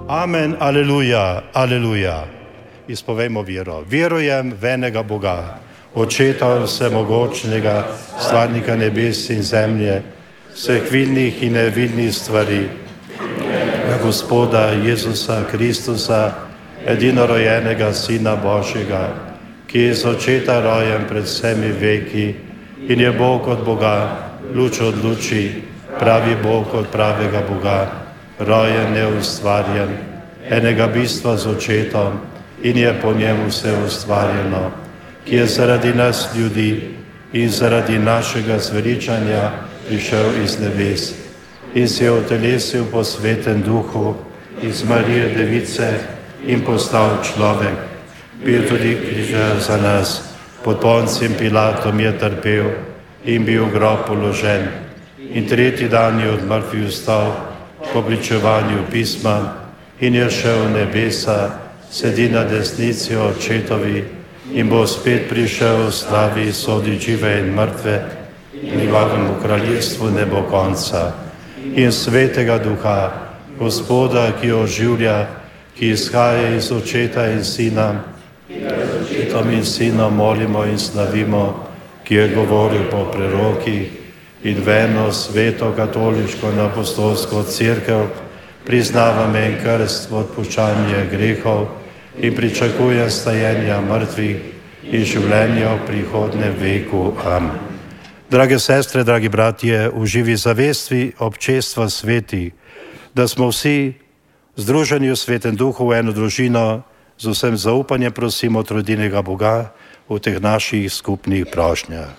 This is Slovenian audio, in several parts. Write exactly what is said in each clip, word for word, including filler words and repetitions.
Amen, aleluja, aleluja. Izpovejmo vero. Verujem v enega Boga, Očeta vsemogočnega, stvarnika nebes in zemlje, vseh vidnih in nevidnih stvari, Gospoda Jezusa Kristusa, edinorojenega Sina Božjega, ki je z očeta rojen pred vsemi veki in je Bog od Boga, luč od luči, pravi Bog od pravega Boga, rojen, neustvarjen, enega bistva z očetom in je po njemu vse ustvarjeno, ki je zaradi nas ljudi in zaradi našega zveličanja prišel iz nebes in se je otelesil po svetem duhu iz Marije Device in postal človek. Bil tudi križa za nas, pod Poncijem Pilatom je trpel in bil v grob položen. In tretji dan je od mrtvih vstal po pričevanju pisma in je šel v nebesa, sedi na desnici očetovi in bo spet prišel v slavi soditi žive in mrtve in njegovemu kraljestvu ne bo konca. In svetega duha, Gospoda, ki oživlja, ki izhaja iz očeta in sina, z očetom in sinom molimo in slavimo, ki je govoril po prerokih, in v eno sveto katoliško in apostolsko cerkev priznavam en krst v odpuščanje grehov in pričakujem stajenja mrtvih in življenja v prihodnjem veku. Amen. Drage sestre, dragi bratje, v živi zavesti občestva sveti, da smo vsi združeni v svetem duhu v eno družino, z vsem zaupanjem prosimo trodinega Boga v teh naših skupnih prošnjah.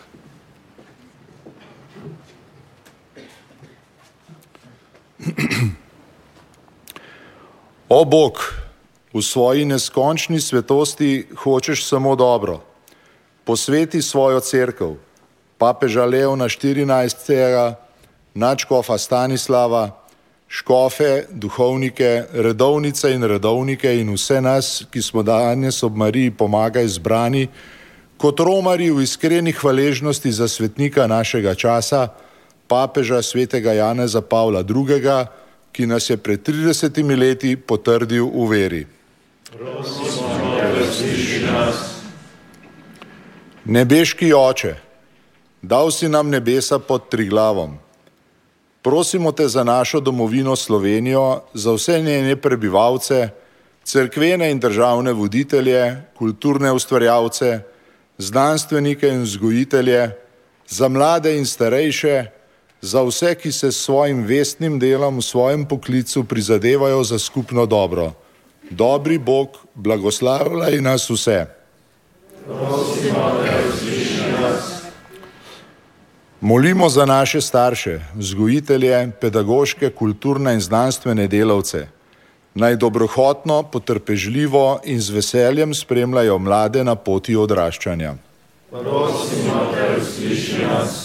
O Bog, v svoji neskončni svetosti hočeš samo dobro. Posveti svojo cerkev, papeža Leona štirinajstega, nadškofa Stanislava, škofe, duhovnike, redovnice in redovnike in vse nas, ki smo danes ob Mariji Pomagaj zbrani, kot romarji v iskreni hvaležnosti za svetnika našega časa, papeža svetega Janeza Pavla drugega, ki nas je pred tridesetimi leti potrdil v veri. Prosimo, da usliši nas. Nebeški Oče, dal si nam nebesa pod Triglavom. Prosimo te za našo domovino Slovenijo, za vse njene prebivalce, cerkvene in državne voditelje, kulturne ustvarjalce, znanstvenike in vzgojitelje, za mlade in starejše, za vse, ki se s svojim vestnim delom v svojem poklicu prizadevajo za skupno dobro. Dobri Bog, blagoslavljaj nas vse. Prosimo, da usliši nas. Molimo za naše starše, vzgojitelje, pedagoške, kulturne in znanstvene delavce. Naj dobrohotno, potrpežljivo in z veseljem spremljajo mlade na poti odraščanja. Prosimo, da usliši nas.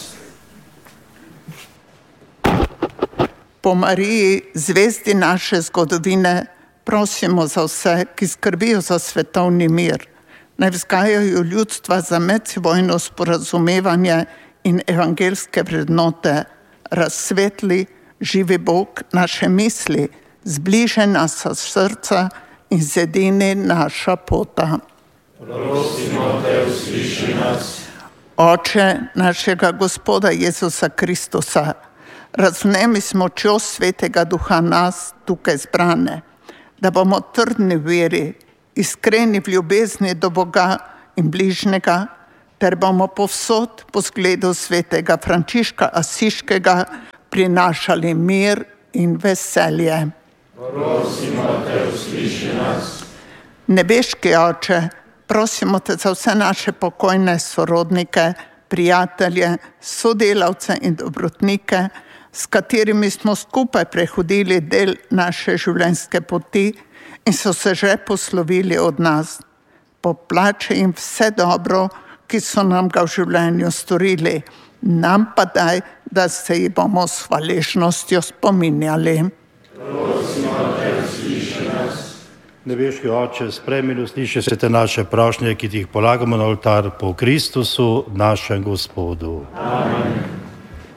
Po Mariji, zvezdi naše zgodovine, prosimo za vse, ki skrbijo za svetovni mir. Naj vzgajajo ljudstva za medsebojno sporazumevanje in evangelske vrednote, razsvetli, živi Bog naše misli, zbliže nas srca in zedini naša pota. Prosimo, da usliši nas. Oče našega Gospoda Jezusa Kristusa, razvnemi s močjo svetega duha nas tukaj zbrane, da bomo trdni v veri, iskreni v ljubezni do Boga in bližnjega, ter bomo povsod po zgledu svetega Frančiška Asiškega prinašali mir in veselje. Prosimo te, usliši nas. Nebeški Oče, prosimo te za vse naše pokojne sorodnike, prijatelje, sodelavce in dobrotnike, s katerimi smo skupaj prehodili del naše življenjske poti in so se že poslovili od nas. Poplačaj jim vse dobro, ki so nam ga v življenju storili, nam pa daj, da se jih bomo s hvaležnostjo spominjali. Prosimo te, usliši nas. Nebeški Oče, sprejmi in usliši se te naše prošnje, ki ti jih polagamo na oltar po Kristusu, našem Gospodu. Amen.